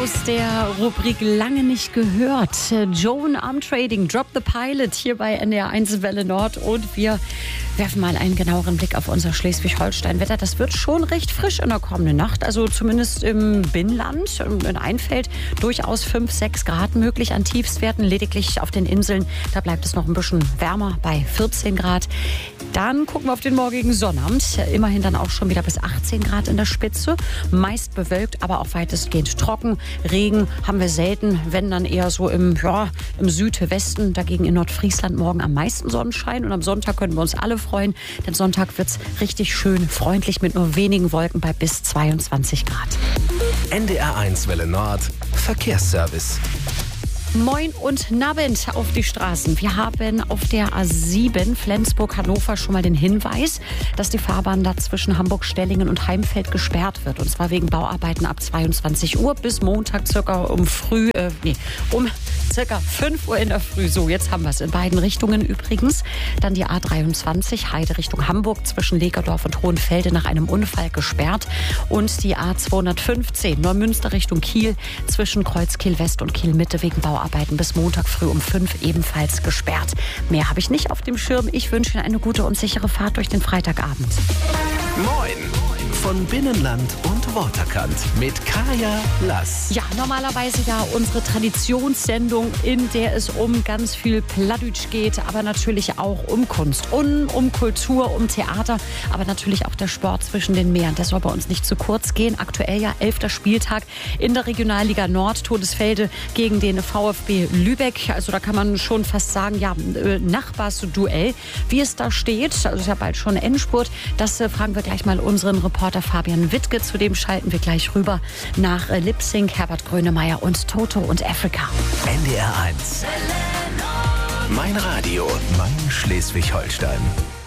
aus der Rubrik Lange nicht gehört. Joan Arm Trading, Drop the Pilot hier bei NDR1 Welle Nord. Und wir werfen mal einen genaueren Blick auf unser Schleswig-Holstein-Wetter. Das wird schon recht frisch in der kommenden Nacht. Also zumindest im Binnenland, in Einfeld, durchaus 5, 6 Grad möglich an Tiefstwerten. Lediglich auf den Inseln, da bleibt es noch ein bisschen wärmer bei 14 Grad. Dann gucken wir auf den morgigen Sonnabend. Immerhin dann auch schon wieder bis 18 Grad in der Spitze. Meist bewölkt, aber auch weitestgehend trocken. Regen haben wir selten, wenn dann eher so im Südwesten. Dagegen in Nordfriesland morgen am meisten Sonnenschein. Und am Sonntag können wir uns alle freuen. Denn Sonntag wird es richtig schön freundlich mit nur wenigen Wolken bei bis 22 Grad. NDR1 Welle Nord Verkehrsservice. Moin und Nabend auf die Straßen. Wir haben auf der A7 Flensburg-Hannover schon mal den Hinweis, dass die Fahrbahn da zwischen Hamburg-Stellingen und Heimfeld gesperrt wird. Und zwar wegen Bauarbeiten ab 22 Uhr bis Montag circa um circa 5 Uhr in der Früh. So, jetzt haben wir es in beiden Richtungen übrigens. Dann die A23 Heide Richtung Hamburg zwischen Legerdorf und Hohenfelde nach einem Unfall gesperrt. Und die A215 Neumünster Richtung Kiel zwischen Kreuz Kiel West und Kiel Mitte wegen Bauarbeiten bis Montag früh um 5 ebenfalls gesperrt. Mehr habe ich nicht auf dem Schirm. Ich wünsche Ihnen eine gute und sichere Fahrt durch den Freitagabend. Moin von Binnenland und Waterkant mit Kaya Lass. Ja, normalerweise ja unsere Traditionssendung, in der es um ganz viel Plattdeutsch geht, aber natürlich auch um Kunst, um Kultur, um Theater, aber natürlich auch der Sport zwischen den Meeren. Der soll bei uns nicht zu kurz gehen. Aktuell ja 11. Spieltag in der Regionalliga Nord, Todesfelde gegen den VfB Lübeck. Also da kann man schon fast sagen, ja, Nachbarsduell. Wie es da steht, also ist ja bald schon Endspurt, das fragen wir gleich mal unseren Reporter Fabian Wittke. Zudem schalten wir gleich rüber nach Lip-Sync, Herbert Grönemeyer und Toto und Afrika. NDR1. Mein Radio, mein Schleswig-Holstein.